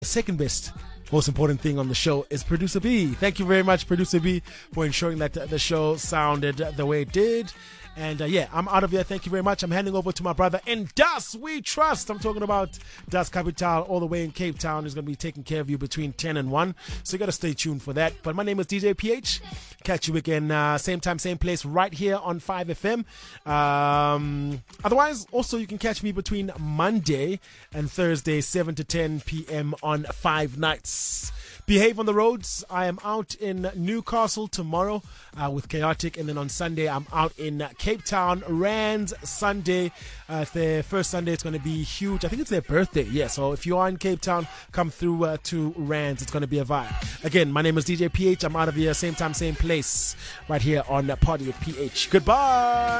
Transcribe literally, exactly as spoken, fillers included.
second best, most important thing on the show is Producer B. Thank you very much, Producer B, for ensuring that the show sounded the way it did. And uh, yeah, I'm out of here. Thank you very much. I'm handing over to my brother in Das We Trust. I'm talking about Das Capital all the way in Cape Town. He's going to be taking care of you between ten and one. So you got to stay tuned for that. But my name is D J P H. Catch you again, uh, same time, same place, right here on five F M. Um, otherwise, also you can catch me between Monday and Thursday, seven to ten p.m. on Five Nights. Behave on the roads. I am out in Newcastle tomorrow uh, with Chaotic, and then on Sunday I'm out in Cape Town, Rands Sunday. Uh, it's their first Sunday. It's going to be huge. I think it's their birthday. Yeah, so if you are in Cape Town, come through uh, to Rands. It's going to be a vibe. Again, my name is D J P H. I'm out of here, same time, same place, right here on Party with P H. Goodbye.